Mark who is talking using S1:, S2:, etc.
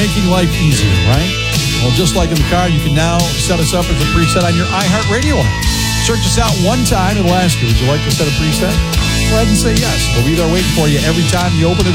S1: making life easier, right? Well, just like in the car, you can now set us up as a preset on your iHeartRadio app. Search us out one time. It'll ask you, would you like to set a preset? Go ahead and say yes. We'll be there waiting for you every time you open it up.